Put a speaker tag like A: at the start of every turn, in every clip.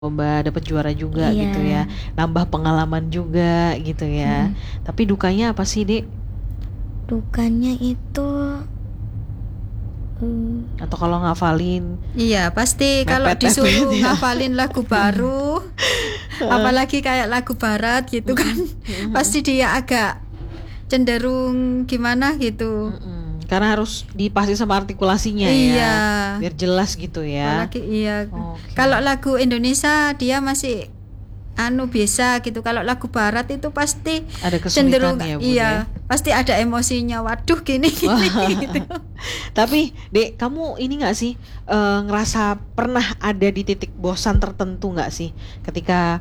A: lomba dapat juara juga gitu ya.
B: Iya.
A: Nambah pengalaman juga gitu ya. Tapi dukanya apa sih, Dek?
B: Dukanya itu
A: Atau kalau ngafalin
C: Iya, pasti kalau
A: mepet-mepet
C: disuruh
A: ya.
C: ngafalin lagu baru, apalagi kayak lagu barat gitu kan, pasti dia agak cenderung gimana gitu.
A: Karena harus dipasti sama artikulasinya ya.
C: Iya.
A: Biar jelas gitu ya.
C: Apalagi iya.
A: Oke.
C: Kalau lagu Indonesia dia masih biasa gitu. Kalau lagu barat itu pasti
A: Ada kesulitan
C: cenderung
A: ya, Bun,
C: iya,
A: ya?
C: pasti ada emosinya. Waduh gini gitu.
A: Tapi Dek, kamu ini gak sih ngerasa pernah ada di titik bosan tertentu gak sih ketika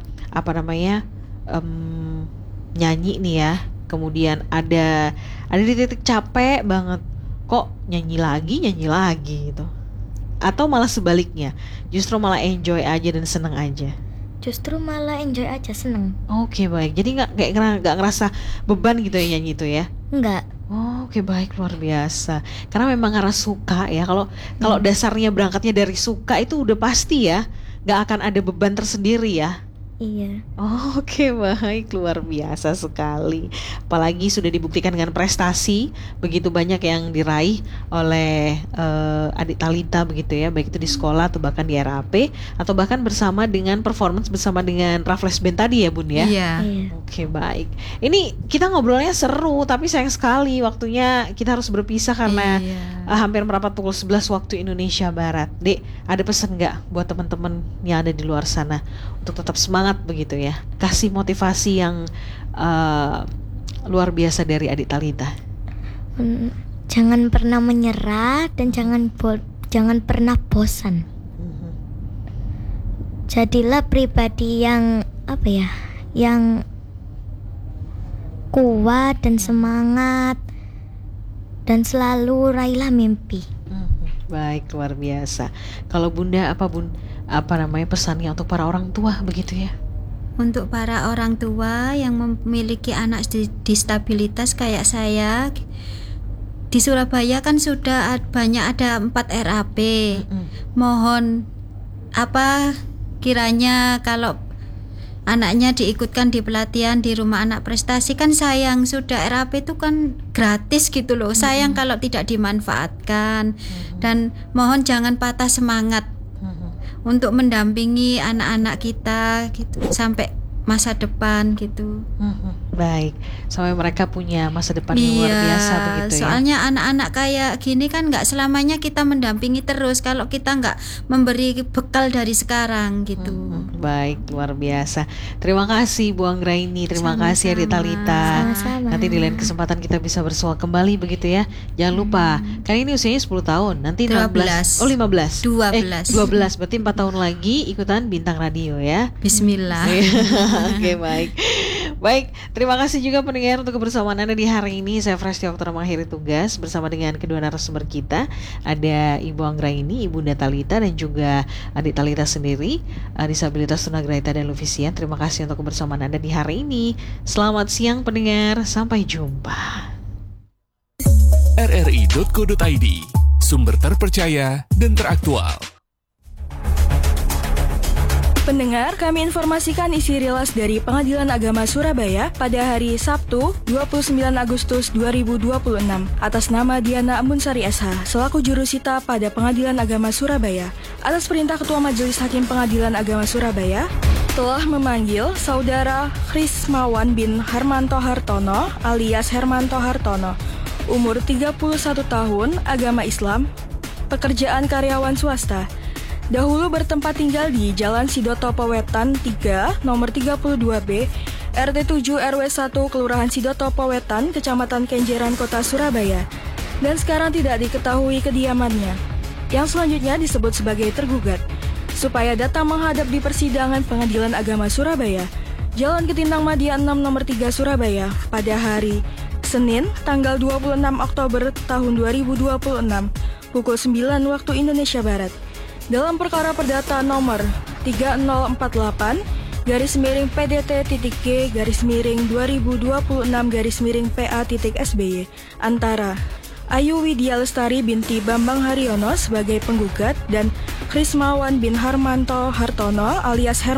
A: nyanyi nih ya, kemudian ada di titik capek banget, kok nyanyi lagi gitu, atau malah sebaliknya justru malah enjoy aja dan seneng aja?
B: justru malah enjoy aja, seneng.
A: Oke, baik, jadi nggak ngerasa beban gitu ya nyanyi itu ya?
B: Enggak.
A: Oke, baik, luar biasa. Karena memang karena suka ya. Kalau dasarnya berangkatnya dari suka itu udah pasti ya, nggak akan ada beban tersendiri ya.
B: Iya.
A: Oke, baik, luar biasa sekali. Apalagi sudah dibuktikan dengan prestasi begitu banyak yang diraih oleh adik Thalita begitu ya, baik itu di sekolah atau bahkan di RAP atau bahkan bersama dengan performance bersama dengan Raffles Band tadi ya, Bun ya.
C: Iya.
A: Oke, baik. Ini kita ngobrolnya seru, tapi sayang sekali waktunya kita harus berpisah karena hampir merapat pukul 11 waktu Indonesia Barat. Dek, ada pesan nggak buat teman-teman yang ada di luar sana untuk tetap semangat begitu ya? Kasih motivasi yang luar biasa dari adik Thalita.
B: Jangan pernah menyerah dan jangan pernah bosan. Jadilah pribadi yang yang kuat dan semangat, dan selalu raihlah mimpi.
A: Baik, luar biasa. Kalau Bunda pesannya untuk para orang tua begitu ya?
C: Untuk para orang tua yang memiliki anak disabilitas kayak saya, di Surabaya kan sudah banyak ada 4 RAP. Mohon kiranya kalau anaknya diikutkan di pelatihan di rumah anak prestasi, kan sayang, sudah RAP itu kan gratis gitu loh. Sayang kalau tidak dimanfaatkan. Dan mohon jangan patah semangat untuk mendampingi anak-anak kita gitu sampai masa depan gitu.
A: Baik, sampai mereka punya masa depan yang luar biasa begitu ya.
C: Soalnya anak-anak kayak gini kan nggak selamanya kita mendampingi terus kalau kita nggak memberi bekal dari sekarang gitu.
A: Baik, luar biasa. Terima kasih Bu Anggraini, terima kasih Adik Thalita.
B: Sama-sama.
A: Nanti di lain kesempatan kita bisa bersua kembali begitu ya. Jangan lupa, kan ini usianya 10 tahun, nanti
C: 12.
A: 15.
C: 12.
A: Berarti 4 tahun lagi ikutan Bintang Radio ya.
C: Bismillah.
A: Oke, baik. Baik, terima kasih juga pendengar untuk kebersamaan Anda di hari ini. Saya Fresti Oktora mengakhiri tugas bersama dengan kedua narasumber kita. Ada Ibu Anggraini, Ibunda Thalita, dan juga adik Thalita sendiri, disabilitas tunagrahita dan Luvisian. Terima kasih untuk kebersamaan Anda di hari ini. Selamat siang pendengar, sampai jumpa.
D: rri.co.id, sumber terpercaya dan teraktual.
E: Pendengar, kami informasikan isi rilis dari Pengadilan Agama Surabaya pada hari Sabtu 29 Agustus 2026 atas nama Diana Ambunsari SH selaku jurusita pada Pengadilan Agama Surabaya atas perintah Ketua Majelis Hakim Pengadilan Agama Surabaya telah memanggil Saudara Krismawan bin Hermanto Hartono alias Hermanto Hartono, umur 31 tahun, agama Islam, pekerjaan karyawan swasta. Dahulu bertempat tinggal di Jalan Sidotopo Wetan 3, nomor 32B, RT 7 RW 1, Kelurahan Sidotopo Wetan, Kecamatan Kenjeran, Kota Surabaya. Dan sekarang tidak diketahui kediamannya, yang selanjutnya disebut sebagai tergugat, supaya datang menghadap di persidangan Pengadilan Agama Surabaya, Jalan Ketintang Madia 6 nomor 3 Surabaya, pada hari Senin, tanggal 26 Oktober tahun 2026, pukul 9 waktu Indonesia Barat. Dalam perkara perdata nomor 3048-PDT.G-2026-PA.SBY antara Ayu Widya Lestari binti Bambang Haryono sebagai penggugat dan Krismawan bin Harmanto Hartono alias